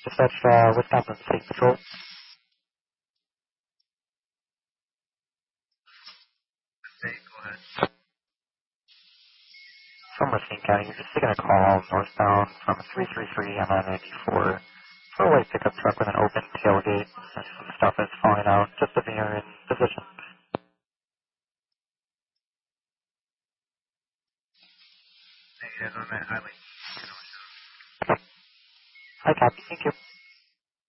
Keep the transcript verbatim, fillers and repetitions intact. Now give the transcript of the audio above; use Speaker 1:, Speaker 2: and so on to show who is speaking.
Speaker 1: Dispatch, uh, Wisconsin State Patrol.
Speaker 2: Okay, go ahead.
Speaker 1: From Muscatine County, you're just taking a call northbound from three three three on I ninety-four for a white pickup truck with an open tailgate. And some stuff is falling out just as you're in position.
Speaker 2: Hey, guys, on that highway.
Speaker 1: I copy. Thank you.